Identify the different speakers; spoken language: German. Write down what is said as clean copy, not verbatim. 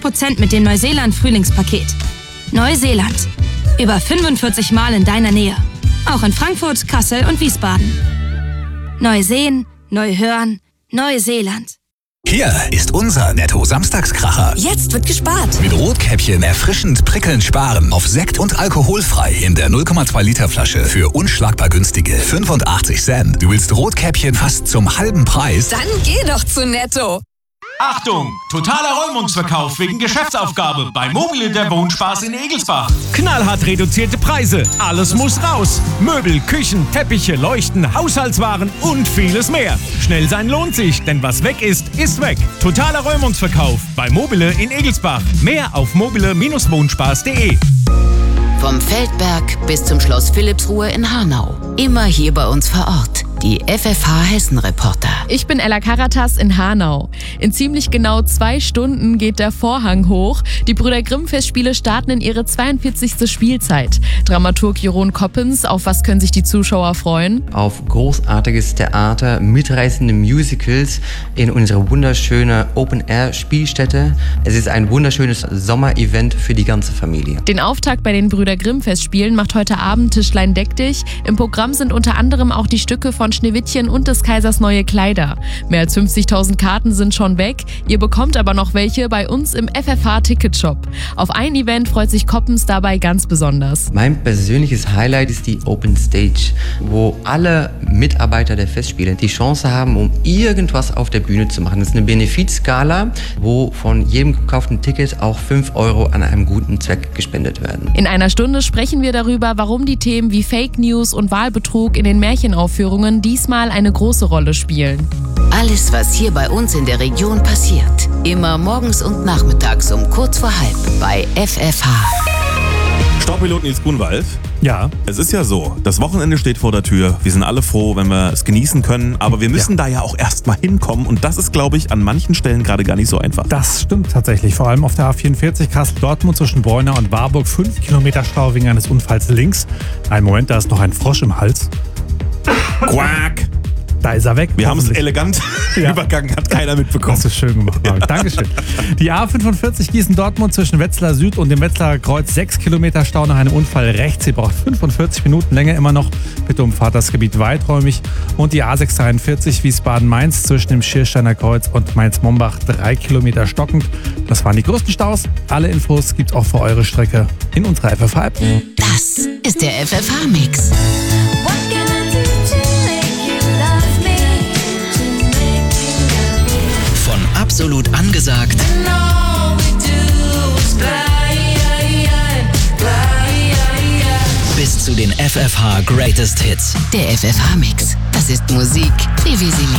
Speaker 1: 20% mit dem Neuseeland-Frühlingspaket. Neuseeland. Über 45 Mal in deiner Nähe. Auch in Frankfurt, Kassel und Wiesbaden. Neu sehen, neu hören, Neuseeland.
Speaker 2: Hier ist unser Netto-Samstagskracher.
Speaker 3: Jetzt wird gespart.
Speaker 2: Mit Rotkäppchen erfrischend prickelnd sparen. Auf Sekt und alkoholfrei in der 0,2 Liter Flasche für unschlagbar günstige 85 Cent. Du willst Rotkäppchen fast zum halben Preis?
Speaker 3: Dann geh doch zu Netto.
Speaker 4: Achtung! Totaler Räumungsverkauf wegen Geschäftsaufgabe bei Mobile der Wohnspaß in Egelsbach.
Speaker 5: Knallhart reduzierte Preise. Alles muss raus. Möbel, Küchen, Teppiche, Leuchten, Haushaltswaren und vieles mehr. Schnell sein lohnt sich, denn was weg ist, ist weg. Totaler Räumungsverkauf bei Mobile in Egelsbach. Mehr auf mobile-wohnspaß.de.
Speaker 6: Vom Feldberg bis zum Schloss Philippsruhe in Hanau. Immer hier bei uns vor Ort. Die FFH Hessen-Reporter.
Speaker 7: Ich bin Ella Karatas in Hanau. In ziemlich genau 2 Stunden geht der Vorhang hoch. Die Brüder Grimm-Festspiele starten in ihre 42. Spielzeit. Dramaturg Jeroen Koppens, auf was können sich die Zuschauer freuen?
Speaker 8: Auf großartiges Theater, mitreißende Musicals in unserer wunderschönen Open-Air-Spielstätte. Es ist ein wunderschönes Sommerevent für die ganze Familie.
Speaker 7: Den Auftakt bei den Brüder Grimm-Festspielen macht heute Abend Tischlein deck dich. Im Programm sind unter anderem auch die Stücke von Schneewittchen und des Kaisers neue Kleider. Mehr als 50.000 Karten sind schon weg. Ihr bekommt aber noch welche bei uns im FFH-Ticketshop. Auf ein Event freut sich Koppens dabei ganz besonders.
Speaker 8: Mein persönliches Highlight ist die Open Stage, wo alle Mitarbeiter der Festspiele die Chance haben, um irgendwas auf der Bühne zu machen. Das ist eine Benefizgala, wo von jedem gekauften Ticket auch 5 € an einem guten Zweck gespendet werden.
Speaker 7: In einer Stunde sprechen wir darüber, warum die Themen wie Fake News und Wahlbetrug in den Märchenaufführungen diesmal eine große Rolle spielen.
Speaker 6: Alles, was hier bei uns in der Region passiert. Immer morgens und nachmittags um kurz vor halb bei FFH.
Speaker 9: Staubpilot Nils Grunwald.
Speaker 5: Ja.
Speaker 9: Es ist ja so, das Wochenende steht vor der Tür. Wir sind alle froh, wenn wir es genießen können. Aber wir müssen da ja auch erst mal hinkommen. Und das ist, glaube ich, an manchen Stellen gerade gar nicht so einfach.
Speaker 5: Das stimmt tatsächlich. Vor allem auf der A44 Kassel-Dortmund zwischen Beuna und Warburg. 5 Kilometer Stau wegen eines Unfalls links. Einen Moment, da ist noch ein Frosch im Hals.
Speaker 9: Quack!
Speaker 5: Da ist er weg.
Speaker 9: Wir haben es elegant übergangen, hat keiner mitbekommen.
Speaker 5: Das ist schön gemacht, Marvin. Dankeschön. Die A45 Gießen-Dortmund zwischen Wetzlar Süd und dem Wetzlarer Kreuz. 6 Kilometer Stau nach einem Unfall rechts. Sie braucht 45 Minuten länger immer noch. Bitte umfahrt das Gebiet weiträumig. Und die A643 Wiesbaden-Mainz zwischen dem Schiersteiner Kreuz und Mainz-Mombach. 3 Kilometer stockend. Das waren die größten Staus. Alle Infos gibt's auch für eure Strecke in unserer FFH-App.
Speaker 6: Das ist der FFH-Mix.
Speaker 2: Absolut angesagt. Bis zu den FFH Greatest Hits.
Speaker 6: Der FFH-Mix. Das ist Musik, wie wir sie lieben.